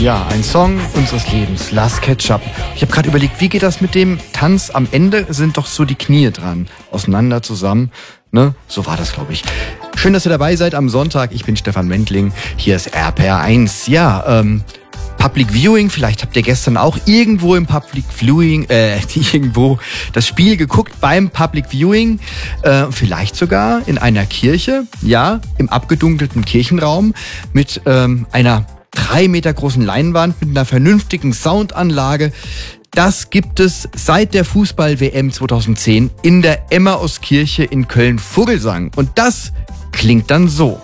Ja, ein Song unseres Lebens, Last Ketchup. Ich habe gerade überlegt, wie geht das mit dem Tanz? Am Ende sind doch so die Knie dran, auseinander zusammen. Ne? So war das, glaube ich. Schön, dass ihr dabei seid am Sonntag. Ich bin Stefan Wendling. Hier ist RPR1. Ja, Public Viewing. Vielleicht habt ihr gestern auch irgendwo im Public Viewing, irgendwo das Spiel geguckt beim Public Viewing. Vielleicht sogar in einer Kirche. Ja, im abgedunkelten Kirchenraum mit einer 3 Meter großen Leinwand mit einer vernünftigen Soundanlage. Das gibt es seit der Fußball-WM 2010 in der Emmauskirche in Köln-Vogelsang. Und das klingt dann so.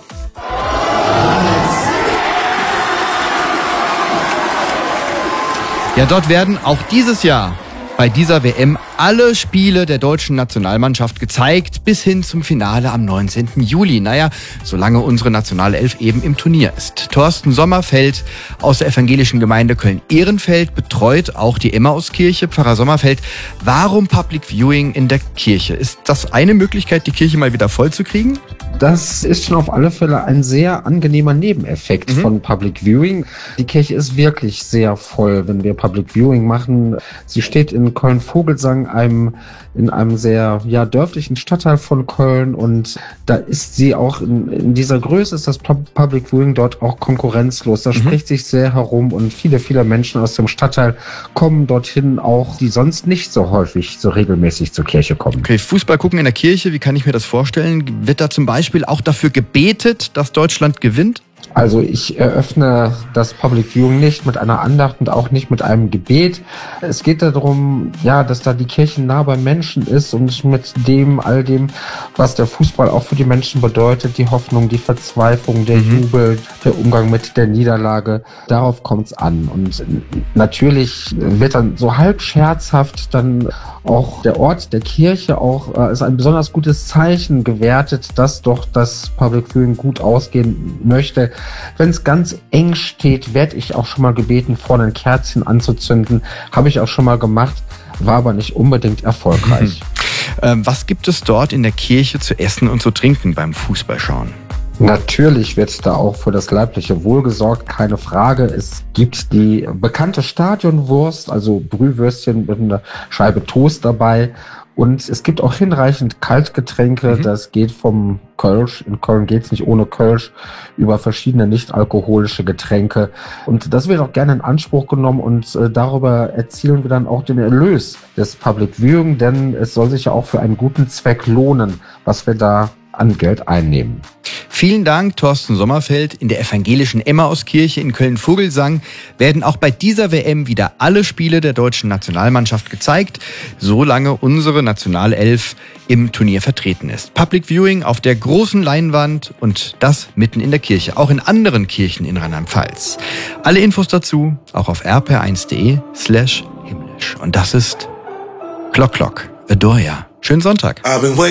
Ja, dort werden auch dieses Jahr bei dieser WM alle Spiele der deutschen Nationalmannschaft gezeigt, bis hin zum Finale am 19. Juli. Naja, solange unsere Nationalelf eben im Turnier ist. Thorsten Sommerfeld aus der evangelischen Gemeinde Köln-Ehrenfeld betreut auch die Emmauskirche. Pfarrer Sommerfeld, warum Public Viewing in der Kirche? Ist das eine Möglichkeit, die Kirche mal wieder voll zu kriegen? Das ist schon auf alle Fälle ein sehr angenehmer Nebeneffekt von Public Viewing. Die Kirche ist wirklich sehr voll, wenn wir Public Viewing machen. Sie steht in Köln-Vogelsang, in einem sehr dörflichen Stadtteil von Köln, und da ist sie auch in dieser Größe, ist das Public Viewing dort auch konkurrenzlos. Da spricht sich sehr herum, und viele Menschen aus dem Stadtteil kommen dorthin, auch die sonst nicht so häufig, so regelmäßig zur Kirche kommen. Okay, Fußball gucken in der Kirche, wie kann ich mir das vorstellen? Wird da zum Beispiel auch dafür gebetet, dass Deutschland gewinnt? Also ich eröffne das Public Viewing nicht mit einer Andacht und auch nicht mit einem Gebet. Es geht darum, dass da die Kirche nah beim Menschen ist und mit all dem, was der Fußball auch für die Menschen bedeutet, die Hoffnung, die Verzweiflung, der Jubel, der Umgang mit der Niederlage, darauf kommt es an. Und natürlich wird dann so halb scherzhaft dann auch der Ort der Kirche auch als ein besonders gutes Zeichen gewertet, dass doch das Public Viewing gut ausgehen möchte. Wenn es ganz eng steht, werde ich auch schon mal gebeten, vorne ein Kerzchen anzuzünden. Habe ich auch schon mal gemacht, war aber nicht unbedingt erfolgreich. Was gibt es dort in der Kirche zu essen und zu trinken beim Fußballschauen? Natürlich wird da auch für das leibliche Wohl gesorgt, keine Frage. Es gibt die bekannte Stadionwurst, also Brühwürstchen mit einer Scheibe Toast dabei. Und es gibt auch hinreichend Kaltgetränke. Das geht vom Kölsch, in Köln geht's nicht ohne Kölsch, über verschiedene nicht-alkoholische Getränke. Und das wird auch gerne in Anspruch genommen, und darüber erzielen wir dann auch den Erlös des Public Viewing, denn es soll sich ja auch für einen guten Zweck lohnen, was wir da an Geld einnehmen. Vielen Dank, Thorsten Sommerfeld. In der evangelischen Emmauskirche in Köln-Vogelsang werden auch bei dieser WM wieder alle Spiele der deutschen Nationalmannschaft gezeigt, solange unsere Nationalelf im Turnier vertreten ist. Public Viewing auf der großen Leinwand, und das mitten in der Kirche, auch in anderen Kirchen in Rheinland-Pfalz. Alle Infos dazu auch auf rpr1.de/himmlisch. Und das ist Clock Clock, Adore Ya. Schönen Sonntag.